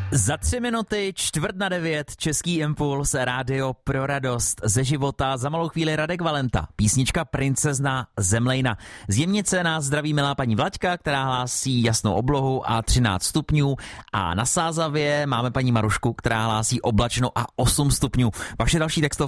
Za 3 minuty 8:45 Český impuls, rádio pro radost ze života. Za malou chvíli Radek Valenta, písnička Princezna Zemlejna. Z Jemnice nás zdraví milá paní Vlaďka, která hlásí jasnou oblohu a 13 stupňů. A na Sázavě máme paní Marušku, která hlásí oblačno a 8 stupňů. Vaše další textovky